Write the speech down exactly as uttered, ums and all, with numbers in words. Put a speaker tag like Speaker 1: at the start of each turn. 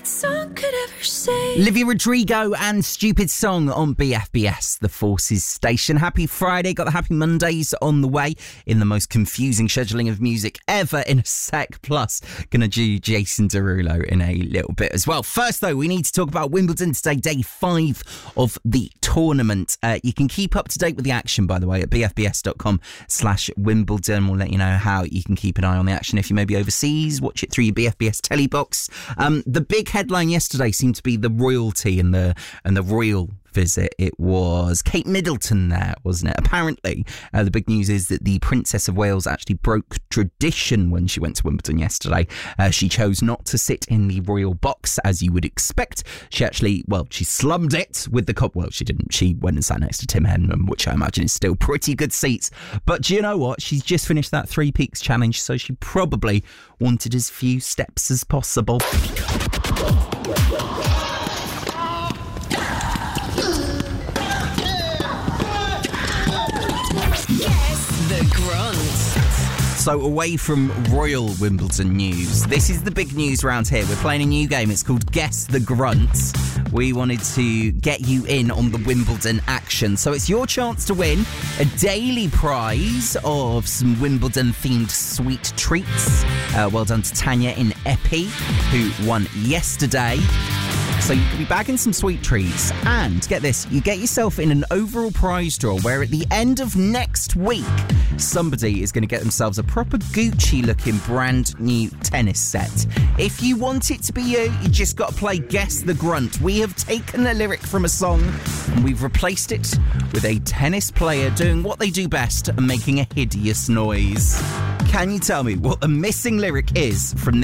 Speaker 1: song could ever say.
Speaker 2: Olivia Rodrigo and Stupid Song on B F B S, the Forces station. Happy Friday. Got the Happy Mondays on the way in the most confusing scheduling of music ever in a sec. Plus, gonna do Jason Derulo in a little bit as well. First, though, we need to talk about Wimbledon today, day five of the tournament. Uh, you can keep up to date with the action, by the way, at bfbs.com slash Wimbledon. We'll let you know how you can keep an eye on the action if you may be overseas. Watch it through your B F B S telly box. Um, the big headline yesterday seemed to be the royalty and the and the royal visit. It was Kate Middleton there, wasn't it? Apparently, uh, the big news is that the Princess of Wales actually broke tradition when she went to Wimbledon yesterday. Uh, she chose not to sit in the royal box, as you would expect. She actually, well, she slummed it with the cup. Well, she didn't. She went and sat next to Tim Henman, which I imagine is still pretty good seats. But do you know what? She's just finished that Three Peaks challenge, so she probably wanted as few steps as possible.
Speaker 1: The Grunt.
Speaker 2: So away from royal Wimbledon news, this is the big news around here. We're playing a new game. It's called Guess the Grunt. We wanted to get you in on the Wimbledon action. So it's your chance to win a daily prize of some Wimbledon-themed sweet treats. Uh, well done to Tanya in Epi, who won yesterday. So you could be bagging some sweet treats, and get this, you get yourself in an overall prize draw where at the end of next week, somebody is going to get themselves a proper Gucci-looking brand new tennis set. If you want it to be you, you just got to play Guess the Grunt. We have taken a lyric from a song and we've replaced it with a tennis player doing what they do best and making a hideous noise. Can you tell me what the missing lyric is from this